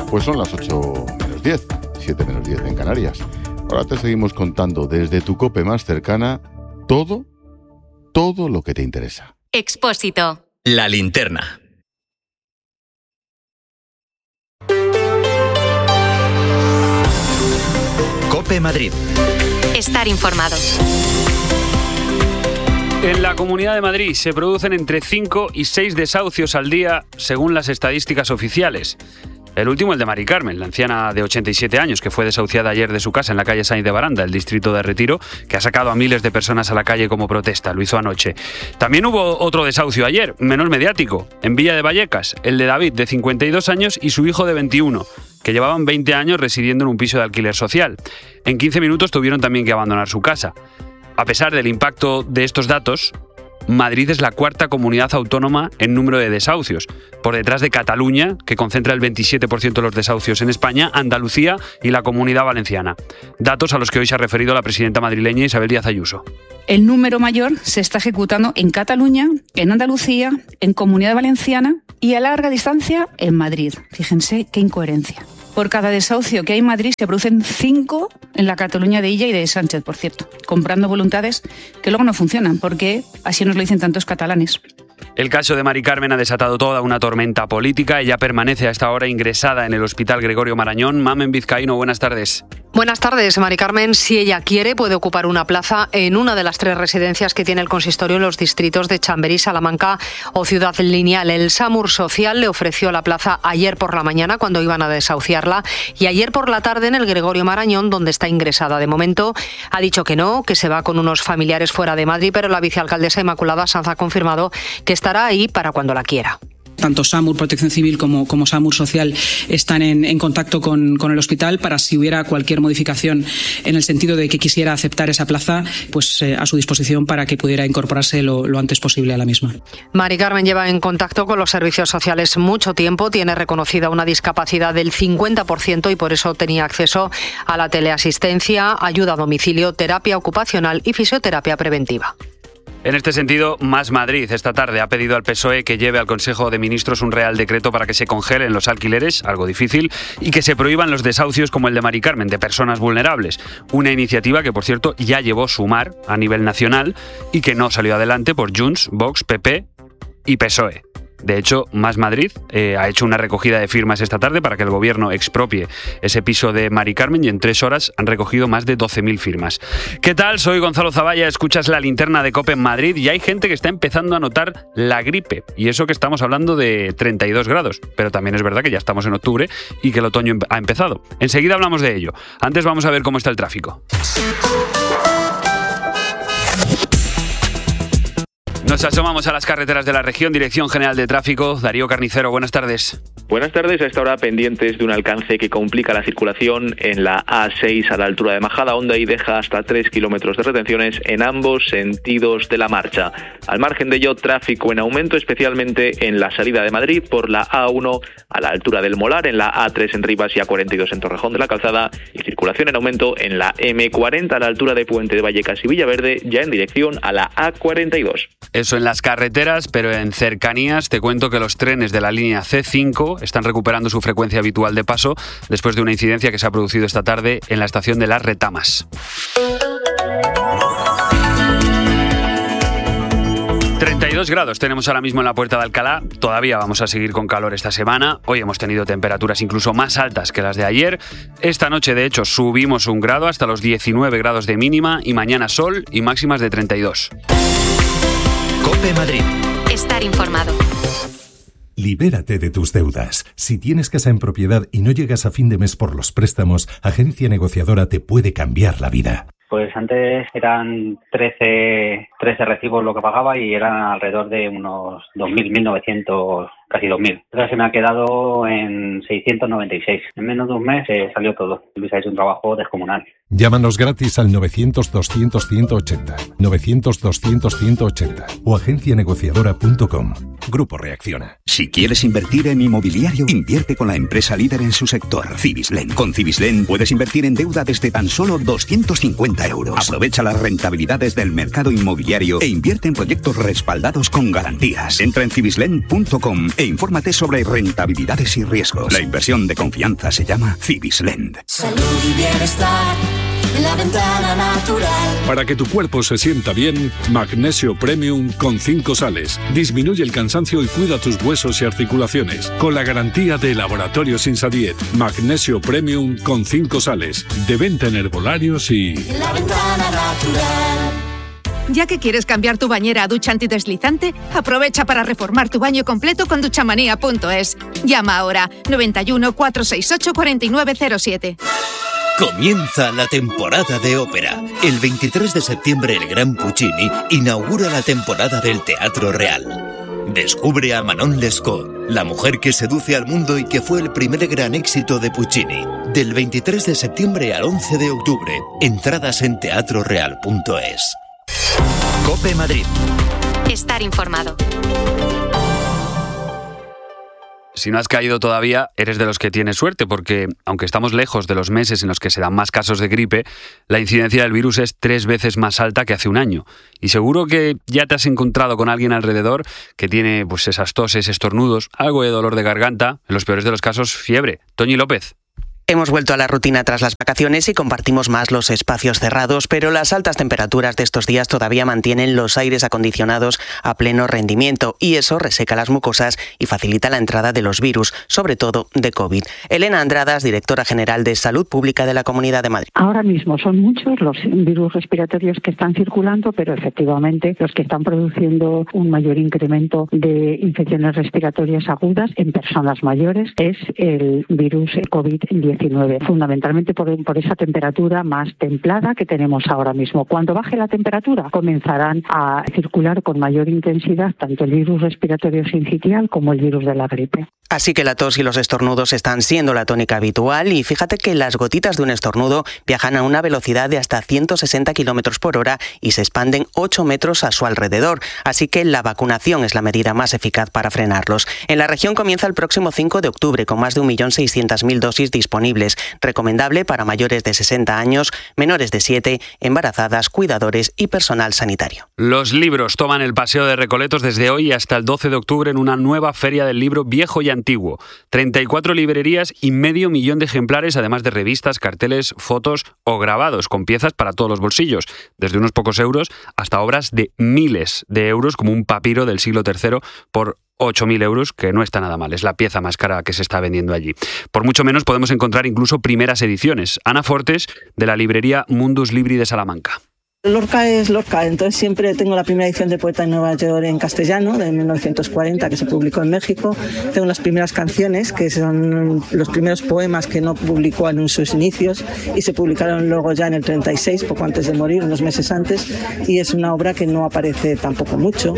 Pues son las 8 menos 10, 7 menos 10 en Canarias. Ahora te seguimos contando desde tu COPE más cercana todo lo que te interesa. Expósito. La linterna. COPE Madrid. Estar informado. En la Comunidad de Madrid se producen entre 5 y 6 desahucios al día, según las estadísticas oficiales. El último, el de Mari Carmen, la anciana de 87 años, que fue desahuciada ayer de su casa en la calle Sainz de Baranda, el distrito de Retiro, que ha sacado a miles de personas a la calle como protesta. Lo hizo anoche. También hubo otro desahucio ayer, menos mediático, en Villa de Vallecas, el de David, de 52 años, y su hijo de 21, que llevaban 20 años residiendo en un piso de alquiler social. En 15 minutos tuvieron también que abandonar su casa. A pesar del impacto de estos datos, Madrid es la cuarta comunidad autónoma en número de desahucios, por detrás de Cataluña, que concentra el 27% de los desahucios en España, Andalucía y la Comunidad Valenciana. Datos a los que hoy se ha referido la presidenta madrileña Isabel Díaz Ayuso. El número mayor se está ejecutando en Cataluña, en Andalucía, en Comunidad Valenciana y a larga distancia en Madrid. Fíjense qué incoherencia. Por cada desahucio que hay en Madrid se producen 5 en la Cataluña de Illa y de Sánchez, por cierto, comprando voluntades que luego no funcionan, porque así nos lo dicen tantos catalanes. El caso de Mari Carmen ha desatado toda una tormenta política. Ella permanece a esta hora ingresada en el Hospital Gregorio Marañón. Mamen Vizcaíno, buenas tardes. Buenas tardes, Mari Carmen. Si ella quiere, puede ocupar una plaza en una de las 3 residencias que tiene el consistorio en los distritos de Chamberí, Salamanca o Ciudad Lineal. El SAMUR Social le ofreció la plaza ayer por la mañana cuando iban a desahuciarla y ayer por la tarde en el Gregorio Marañón, donde está ingresada. De momento ha dicho que no, que se va con unos familiares fuera de Madrid, pero la vicealcaldesa Inmaculada Sanz ha confirmado que estará ahí para cuando la quiera. Tanto SAMUR Protección Civil como SAMUR Social están en contacto con el hospital para si hubiera cualquier modificación en el sentido de que quisiera aceptar esa plaza, pues a su disposición para que pudiera incorporarse lo antes posible a la misma. Mari Carmen lleva en contacto con los servicios sociales mucho tiempo, tiene reconocida una discapacidad del 50% y por eso tenía acceso a la teleasistencia, ayuda a domicilio, terapia ocupacional y fisioterapia preventiva. En este sentido, Más Madrid esta tarde ha pedido al PSOE que lleve al Consejo de Ministros un real decreto para que se congelen los alquileres, algo difícil, y que se prohíban los desahucios como el de Mari Carmen, de personas vulnerables. Una iniciativa que, por cierto, ya llevó Sumar a nivel nacional y que no salió adelante por Junts, Vox, PP y PSOE. De hecho, Más Madrid ha hecho una recogida de firmas esta tarde para que el gobierno expropie ese piso de Mari Carmen y en 3 horas han recogido más de 12.000 firmas. ¿Qué tal? Soy Gonzalo Zavalla, escuchas la linterna de COPE en Madrid y hay gente que está empezando a notar la gripe. Y eso que estamos hablando de 32 grados, pero también es verdad que ya estamos en octubre y que el otoño ha empezado. Enseguida hablamos de ello. Antes vamos a ver cómo está el tráfico. Nos asomamos a las carreteras de la región. Dirección General de Tráfico, Darío Carnicero, buenas tardes. Buenas tardes. A esta hora pendientes de un alcance que complica la circulación en la A6 a la altura de Majadahonda y deja hasta 3 kilómetros de retenciones en ambos sentidos de la marcha. Al margen de ello, tráfico en aumento, especialmente en la salida de Madrid por la A1 a la altura del Molar, en la A3 en Rivas y A42 en Torrejón de la Calzada, y circulación en aumento en la M40 a la altura de Puente de Vallecas y Villaverde, ya en dirección a la A42. Eso en las carreteras, pero en cercanías te cuento que los trenes de la línea C5 están recuperando su frecuencia habitual de paso después de una incidencia que se ha producido esta tarde en la estación de Las Retamas. 32 grados tenemos ahora mismo en la Puerta de Alcalá. Todavía vamos a seguir con calor esta semana. Hoy hemos tenido temperaturas incluso más altas que las de ayer. Esta noche, de hecho, subimos 1 grado hasta los 19 grados de mínima y mañana sol y máximas de 32. COPE Madrid. Estar informado. Libérate de tus deudas. Si tienes casa en propiedad y no llegas a fin de mes por los préstamos, Agencia Negociadora te puede cambiar la vida. Pues antes eran 13 recibos lo que pagaba y eran alrededor de unos 2.000, 1.900, casi 2.000. Ahora se me ha quedado en 696. En menos de un mes salió todo. Luis ha hecho un trabajo descomunal. Llámanos gratis al 900-200-180, 900-200-180 o agencianegociadora.com. Grupo Reacciona. Si quieres invertir en inmobiliario, invierte con la empresa líder en su sector, Cibislen. Con Cibislen puedes invertir en deuda desde tan solo 250 euros. Aprovecha las rentabilidades del mercado inmobiliario e invierte en proyectos respaldados con garantías. Entra en cibislen.com e infórmate sobre rentabilidades y riesgos. La inversión de confianza se llama Civislend. Salud y bienestar en la ventana natural. Para que tu cuerpo se sienta bien, Magnesio Premium con 5 sales. Disminuye el cansancio y cuida tus huesos y articulaciones. Con la garantía de Laboratorios Insadiet. Magnesio Premium con 5 sales. De venta en herbolarios y... En la ventana natural. Ya que quieres cambiar tu bañera a ducha antideslizante, aprovecha para reformar tu baño completo con duchamanía.es. Llama ahora 91 468 4907. Comienza la temporada de ópera. El 23 de septiembre el Gran Puccini inaugura la temporada del Teatro Real. Descubre a Manon Lescaut, la mujer que seduce al mundo y que fue el primer gran éxito de Puccini. Del 23 de septiembre al 11 de octubre. Entradas en teatroreal.es. COPE Madrid. Estar informado. Si no has caído todavía, eres de los que tienes suerte, porque aunque estamos lejos de los meses en los que se dan más casos de gripe, la incidencia del virus es 3 veces más alta que hace un año. Y seguro que ya te has encontrado con alguien alrededor que tiene pues esas toses, estornudos, algo de dolor de garganta, en los peores de los casos, fiebre. Toñi López. Hemos vuelto a la rutina tras las vacaciones y compartimos más los espacios cerrados, pero las altas temperaturas de estos días todavía mantienen los aires acondicionados a pleno rendimiento y eso reseca las mucosas y facilita la entrada de los virus, sobre todo de COVID. Elena Andradas, directora general de Salud Pública de la Comunidad de Madrid. Ahora mismo son muchos los virus respiratorios que están circulando, pero efectivamente los que están produciendo un mayor incremento de infecciones respiratorias agudas en personas mayores es el virus COVID-19. Fundamentalmente por esa temperatura más templada que tenemos ahora mismo. Cuando baje la temperatura comenzarán a circular con mayor intensidad tanto el virus respiratorio sincitial como el virus de la gripe. Así que la tos y los estornudos están siendo la tónica habitual y fíjate que las gotitas de un estornudo viajan a una velocidad de hasta 160 km por hora y se expanden 8 metros a su alrededor. Así que la vacunación es la medida más eficaz para frenarlos. En la región comienza el próximo 5 de octubre con más de 1.600.000 dosis disponibles. Recomendable para mayores de 60 años, menores de 7, embarazadas, cuidadores y personal sanitario. Los libros toman el paseo de Recoletos desde hoy hasta el 12 de octubre en una nueva feria del libro viejo y antiguo. 34 librerías y 500.000 de ejemplares, además de revistas, carteles, fotos o grabados con piezas para todos los bolsillos, desde unos pocos euros hasta obras de miles de euros como un papiro del siglo III por 8.000 euros, que no está nada mal, es la pieza más cara que se está vendiendo allí. Por mucho menos podemos encontrar incluso primeras ediciones. Ana Fortes, de la librería Mundus Libri de Salamanca. Lorca es Lorca, entonces siempre tengo la primera edición de Poeta en Nueva York en castellano, de 1940, que se publicó en México. Tengo las primeras canciones, que son los primeros poemas que no publicó en sus inicios y se publicaron luego ya en el 36, poco antes de morir, unos meses antes, y es una obra que no aparece tampoco mucho.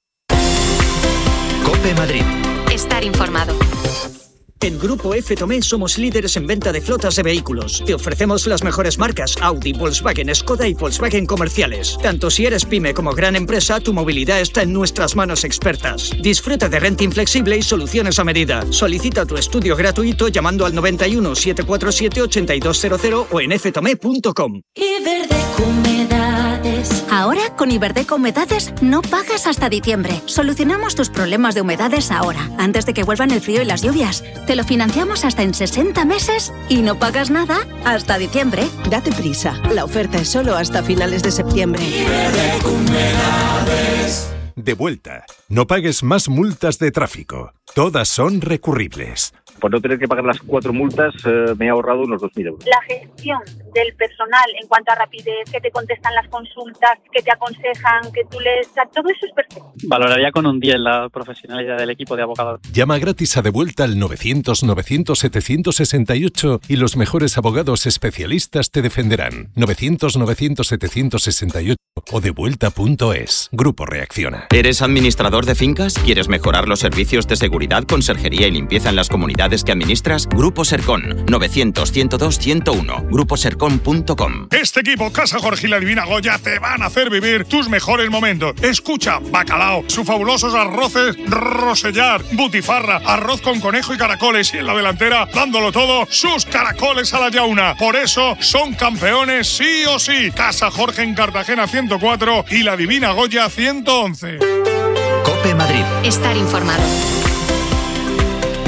COPE Madrid. Estar informado. En Grupo F Tomé somos líderes en venta de flotas de vehículos. Te ofrecemos las mejores marcas Audi, Volkswagen, Skoda y Volkswagen comerciales. Tanto si eres pyme como gran empresa, tu movilidad está en nuestras manos expertas. Disfruta de renting flexible y soluciones a medida. Solicita tu estudio gratuito llamando al 91 747 8200 o en ftome.com. Iberdeco Humedades. Ahora, con Iberdeco Humedades, no pagas hasta diciembre. Solucionamos tus problemas de humedades ahora, antes de que vuelvan el frío y las lluvias. Te lo financiamos hasta en 60 meses y no pagas nada hasta diciembre. Date prisa. La oferta es solo hasta finales de septiembre. Iberdeco Humedades. De vuelta. No pagues más multas de tráfico. Todas son recurribles. Por no tener que pagar las 4 multas, me he ahorrado unos 2.000 euros. La gestión del personal en cuanto a rapidez, que te contestan las consultas, que te aconsejan, que tú les... todo eso es perfecto. Valoraría con un 10 la profesionalidad del equipo de abogados. Llama gratis a De Vuelta al 900-900-768 y los mejores abogados especialistas te defenderán. 900-900-768 o devuelta.es. Grupo Reacciona. ¿Eres administrador de fincas? ¿Quieres mejorar los servicios de seguridad, conserjería y limpieza en las comunidades que administras? Grupo Sercon. 900-102-101. Gruposercon.com. Este equipo, Casa Jorge y la Divina Goya, te van a hacer vivir tus mejores momentos. Escucha, bacalao, sus fabulosos arroces Rosellar, butifarra, arroz con conejo y caracoles, y en la delantera, dándolo todo, sus caracoles a la yauna. Por eso son campeones sí o sí. Casa Jorge en Cartagena 104 y la Divina Goya 111. COPE Madrid. Estar informado.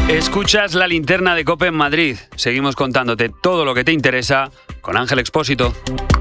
Escuchas la linterna de COPE en Madrid. Seguimos contándote todo lo que te interesa con Ángel Expósito.